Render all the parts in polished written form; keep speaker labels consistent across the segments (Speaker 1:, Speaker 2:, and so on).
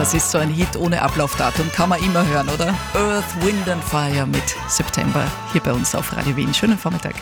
Speaker 1: Das ist so ein Hit ohne Ablaufdatum, kann man immer hören, oder? Earth, Wind and Fire mit September hier bei uns auf Radio Wien. Schönen Vormittag.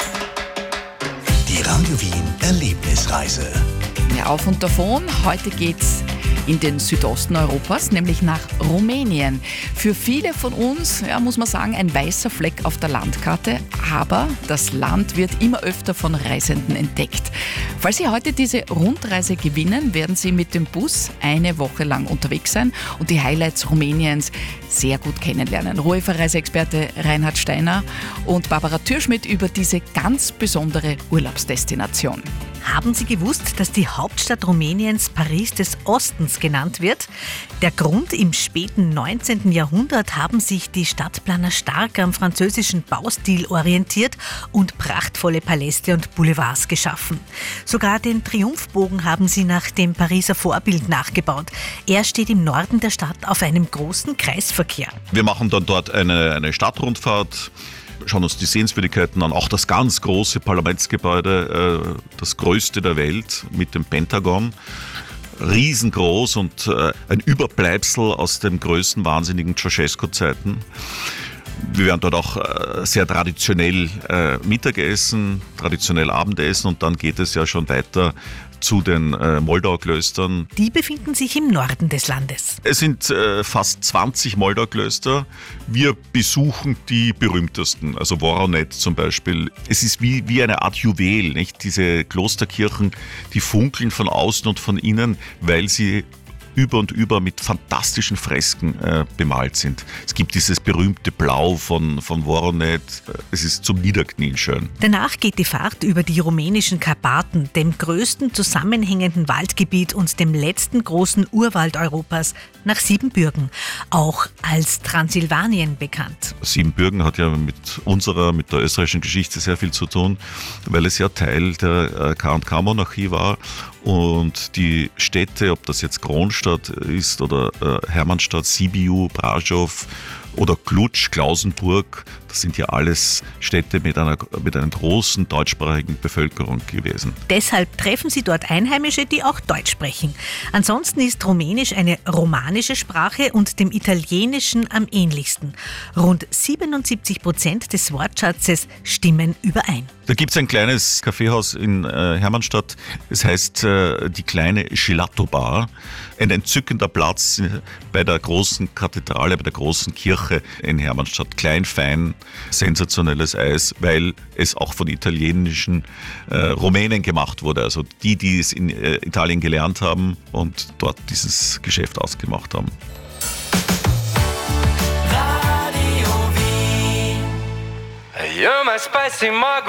Speaker 2: Die Radio Wien Erlebnisreise.
Speaker 1: Ja, auf und davon. Heute geht's in den Südosten Europas, nämlich nach Rumänien. Für viele von uns, ja, muss man sagen, ein weißer Fleck auf der Landkarte, aber das Land wird immer öfter von Reisenden entdeckt. Falls Sie heute diese Rundreise gewinnen, werden Sie mit dem Bus eine Woche lang unterwegs sein und die Highlights Rumäniens sehr gut kennenlernen. Ruheverreiseexperte Reinhard Steiner und Barbara Türschmidt über diese ganz besondere Urlaubsdestination.
Speaker 3: Haben Sie gewusst, dass die Hauptstadt Rumäniens Paris des Ostens genannt wird? Der Grund: im späten 19. Jahrhundert haben sich die Stadtplaner stark am französischen Baustil orientiert und prachtvolle Paläste und Boulevards geschaffen. Sogar den Triumphbogen haben sie nach dem Pariser Vorbild nachgebaut. Er steht im Norden der Stadt auf einem großen Kreisverkehr.
Speaker 4: Wir machen dann dort eine Stadtrundfahrt, schauen uns die Sehenswürdigkeiten an, auch das ganz große Parlamentsgebäude, das größte der Welt mit dem Pentagon. Riesengroß und ein Überbleibsel aus den größten wahnsinnigen Ceausescu-Zeiten. Wir werden dort auch sehr traditionell Mittagessen, traditionell Abendessen und dann geht es ja schon weiter zu den Moldau-Klöstern.
Speaker 3: Die befinden sich im Norden des Landes.
Speaker 4: Es sind fast 20 Moldau-Klöster. Wir besuchen die berühmtesten, also Voronet zum Beispiel. Es ist wie eine Art Juwel, nicht? Diese Klosterkirchen, die funkeln von außen und von innen, weil sie über und über mit fantastischen Fresken bemalt sind. Es gibt dieses berühmte Blau von Voronet. Es ist zum Niederknien schön.
Speaker 3: Danach geht die Fahrt über die rumänischen Karpaten, dem größten zusammenhängenden Waldgebiet und dem letzten großen Urwald Europas, nach Siebenbürgen, auch als Transsilvanien bekannt.
Speaker 4: Siebenbürgen hat ja mit der österreichischen Geschichte sehr viel zu tun, weil es ja Teil der K&K-Monarchie war und die Städte, ob das jetzt Kronstadt ist oder Hermannstadt, Sibiu, Brașov oder Cluj, Klausenburg, das sind ja alles Städte mit einer großen deutschsprachigen Bevölkerung gewesen.
Speaker 3: Deshalb treffen Sie dort Einheimische, die auch Deutsch sprechen. Ansonsten ist Rumänisch eine romanische Sprache und dem Italienischen am ähnlichsten. Rund 77% des Wortschatzes stimmen überein.
Speaker 4: Da gibt es ein kleines Kaffeehaus in Hermannstadt, es heißt die kleine Gelato Bar. Ein entzückender Platz bei der großen Kathedrale, bei der großen Kirche in Hermannstadt. Klein, fein, sensationelles Eis, weil es auch von italienischen Rumänen gemacht wurde. Also die es in Italien gelernt haben und dort dieses Geschäft ausgemacht haben.
Speaker 5: Radio Wien. You're my spicy margarita.